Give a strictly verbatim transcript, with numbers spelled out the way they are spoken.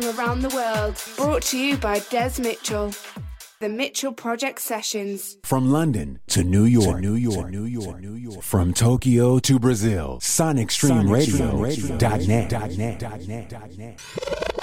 from around the world. Brought to you by Des Mitchell. The Mitchell Project Sessions. From London to New York, to New York, to New York, New York. From Tokyo to Brazil, Sonic Stream Radio dot net.